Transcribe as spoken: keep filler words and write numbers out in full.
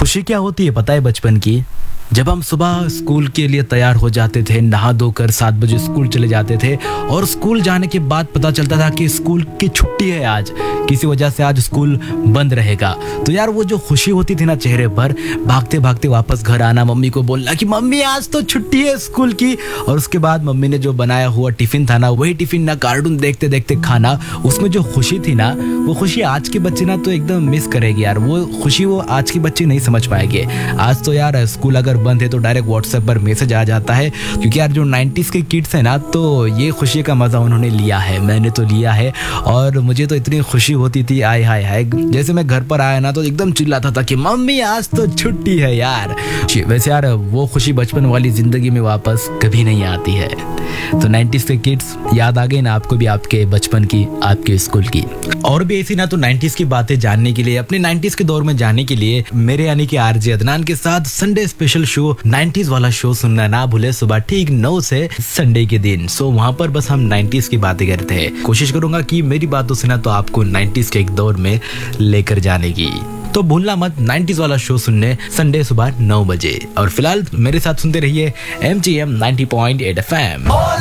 खुशी क्या होती है पता है बचपन की? जब हम सुबह स्कूल के लिए तैयार हो जाते थे, नहा धोकर सात बजे स्कूल चले जाते थे और स्कूल जाने के बाद पता चलता था कि स्कूल की छुट्टी है, आज किसी वजह से आज स्कूल बंद रहेगा। तो यार वो जो खुशी होती थी ना चेहरे पर, भागते भागते वापस घर आना, मम्मी को बोलना कि मम्मी आज तो छुट्टी है स्कूल की, और उसके बाद मम्मी ने जो बनाया हुआ टिफिन था ना, वही टिफिन ना कार्टून देखते देखते खाना, उसमें जो खुशी थी ना, वो खुशी आज के बच्चे ना तो एकदम मिस करेगी यार। वो खुशी वो आज के बच्चे नहीं समझ पाएंगे। आज तो यार स्कूल अगर बंद है तो डायरेक्ट व्हाट्सएप पर मैसेज आ जाता है, क्योंकि यार जो नाइन्टीज के किड्स है ना, तो ये खुशी का मजा उन्होंने लिया है, मैंने तो लिया है। और मुझे तो इतनी खुशी होती थी, आय हाय हाय, जैसे मैं घर पर आया ना तो एकदम चिल्लाता था कि मम्मी आज तो छुट्टी है यार। वैसे यार वो खुशी बचपन वाली जिंदगी में वापस कभी नहीं आती है। तो नाइन्टीज के किड्स याद आ गए ना आपको भी आपके बचपन की, आपके स्कूल की। और भी ऐसी ना तो नाइन्टीज की बातें जानने के लिए, अपने नाइन्टीज के दौर में जाने के लिए मेरे यानी कि आरजे अदनान के साथ संडे स्पेशल शो नाइन्टीज वाला शो सुनना ना भूले, सुबह ठीक नौ से संडे के दिन। सो वहाँ पर बस हम नाइन्टीज की बातें करते हैं। कोशिश करूंगा कि मेरी बातों से ना तो आपको नाइन्टीज के एक दौर में लेकर जाने की। तो भूलना मत नाइन्टीज वाला शो सुनने संडे सुबह नौ बजे। और फिलहाल मेरे साथ सुनते रहिए M G M ninety point eight F M.